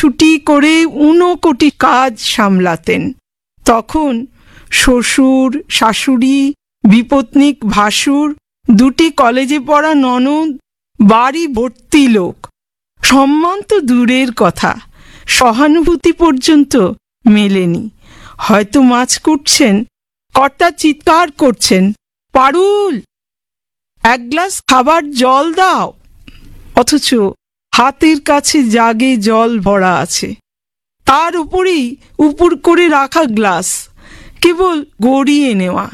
ছুটি করে 59 কাজ সামলাতেন। তখন শ্বশুর, শাশুড়ি, বিপত্নিক ভাসুর, 2টি কলেজে পড়া ননদ, বাড়ি ভর্তি লোক। সম্মান তো দূরের কথা, সহানুভূতি পর্যন্ত মেলেনি। হয়তো মাছ কুটছেন, কর্তা চিৎকার করছেন, পারুল 1 গ্লাস খাবার জল দাও, অথচ হাতের কাছে জাগে জল ভরা আছে, তার উপরেই উপর করে রাখা গ্লাস, কেবল গড়িয়ে নেওয়া।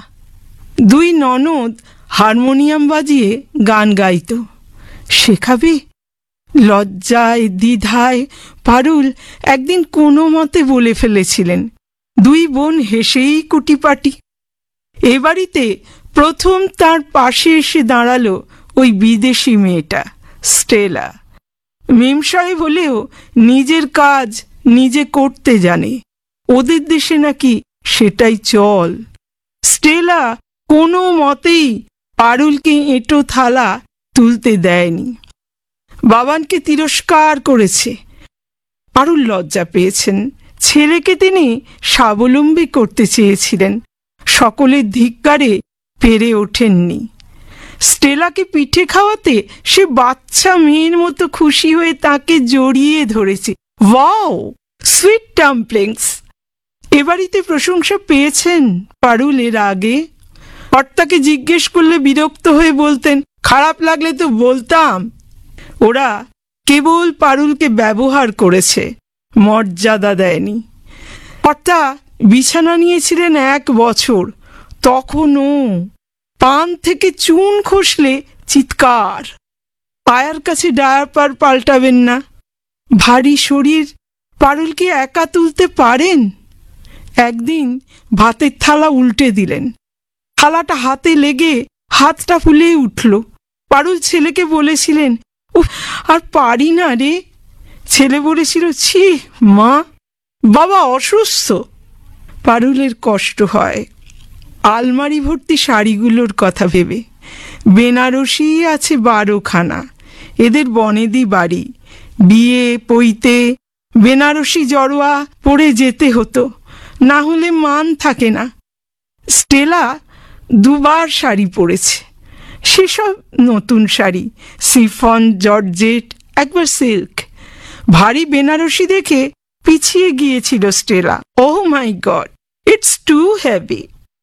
2 ননদ হারমোনিয়াম বাজিয়ে গান গাইত। শেখাবে? লজ্জায় দ্বিধায় পারুল একদিন কোনো মতে বলে ফেলেছিলেন। 2 বোন হেসেই কুটিপাটি। এ বাড়িতে প্রথম তার পাশে এসে দাঁড়ালো ওই বিদেশি মেয়েটা, স্টেলা। মেম সাহেব হলেও নিজের কাজ নিজে করতে জানে। ওদের দেশে নাকি সেটাই চল। স্টেলা কোনো মতেই পারুলকে এঁটো থালা তুলতে দেয়নি। বাবানকে তিরস্কার করেছে। পারুল লজ্জা পেয়েছেন। ছেলেকে তিনি স্বাবলম্বী করতে চেয়েছিলেন, সকলের ধিক্কারে পেরে ওঠেননি। স্টেলাকে পিঠে খাওয়াতে সে বাচ্চা মেয়ের মতো খুশি হয়ে তাকে জড়িয়ে ধরেছে। Wow, sweet dumplings! এ বাড়িতে প্রশংসা পেয়েছেন পারুল এর আগে? কর্তাকে জিজ্ঞেস করলে বিরক্ত হয়ে বলতেন, খারাপ লাগলে তো বলতাম। ওরা কেবল পারুলকে ব্যবহার করেছে, মর্যাদা দেয়নি। কর্তা বিছানা নিয়েছিলেন 1 বছর, তখনও পান থেকে চুন খসলে চিৎকার। পায়ার কাছে ডায়াপার পাল্টাবেন না। ভারী শরীর, পারুল কি একা তুলতে পারেন? একদিন ভাতের থালা উল্টে দিলেন। থালাটা হাতে লেগে হাতটা ফুলে উঠল। পারুল ছেলেকে বলেছিলেন, উফ, আর পারি না রে। ছেলে বলেছিল, ছি মা, বাবা অসুস্থ। পারুলের কষ্ট হয় আলমারি ভর্তি শাড়িগুলোর কথা ভেবে। বেনারসি আছে 12খানা। এদের বনেদি বাড়ি। বিয়ে পইতে বেনারসি জড়োয়া পরে যেতে হতো, না হলে মান থাকে না। স্টেলা 2 বার শাড়ি পরেছে, সেসব নতুন শাড়ি, সিফন, জর্জেট, একবার সিল্ক। ভারী বেনারসি দেখে পিছিয়ে গিয়েছিল Stella. Oh my god, it's two heavy.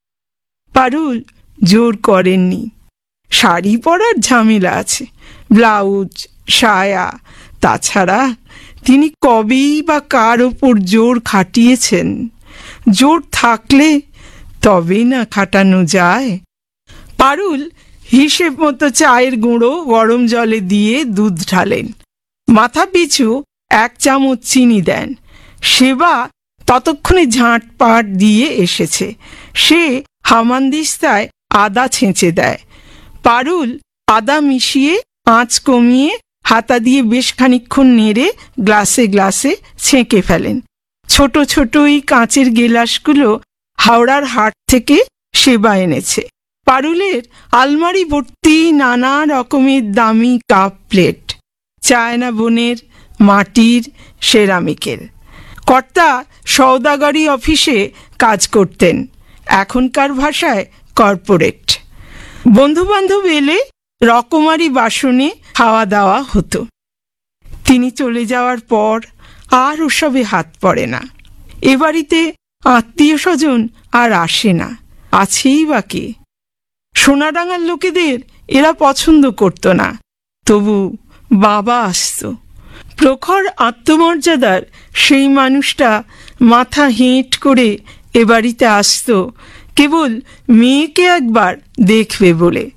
পারুল জোর করেননি। শাড়ি পরার ঝামেলা আছে, ব্লাউজ, সায়া। তাছাড়া তিনি কবেই বা কার ওপর জোর খাটিয়েছেন? জোর থাকলে তবেই না খাটানো যায়। পারুল হিসেব মতো চায়ের গুঁড়ো গরম জলে দিয়ে দুধ ঢালেন। মাথা পিছু 1 চামচ চিনি দেন। সেবা ততক্ষণে ঝাঁটপাট দিয়ে এসেছে। সে হামানদিস্তায় আদা ছেঁচে দেয়। পারুল আদা মিশিয়ে আঁচ কমিয়ে হাতা দিয়ে বেশ খানিকক্ষণ নেড়ে গ্লাসে গ্লাসে ছেঁকে ফেলেন। ছোট ছোট এই কাঁচের গেলাসগুলো হাওড়ার হাট থেকে সেবা এনেছে। পারুলের আলমারি ভর্তি নানা রকমের দামি কাপ প্লেট, চায়না বনের, মাটির, সেরামিকের। কর্তা সওদাগরি অফিসে কাজ করতেন, এখনকার ভাষায় কর্পোরেট। বন্ধুবান্ধব এলে রকমারি বাসনে খাওয়া দাওয়া হতো। তিনি চলে যাওয়ার পর আর ওসবে হাত পড়ে না। এ বাড়িতে আত্মীয় স্বজন আর আসে না, আছেই বা কে? সোনাডাঙ্গার লোকেদের এরা পছন্দ করত না, তবু বাবা আসত। প্রখর আত্মমর্যাদার সেই মানুষটা মাথা হেঁট করে এ বাড়িতে আসত কেবল মেয়েকে একবার দেখবে বলে।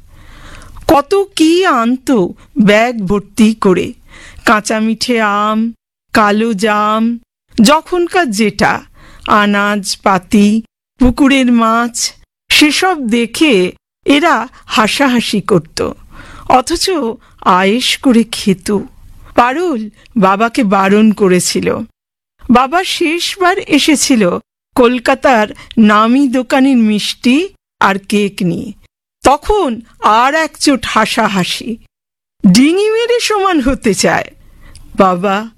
কত কি আনত ব্যাগ ভর্তি করে, কাঁচা মিঠে আম, কালো জাম, যখনকার যেটা, আনাজ পাতি, পুকুরের মাছ, সেসব দেখে এরা হাসাহাসি করত, অথচ আয়েশ করে খেত। পারুল বাবাকে বারণ করেছিল। বাবা শেষবার এসেছিল কলকাতার নামি দোকানের মিষ্টি আর কেক নিয়ে। তখন আর একচোট হাসাহাসি, ডিঙি মেরে সমান হতে চায়। বাবা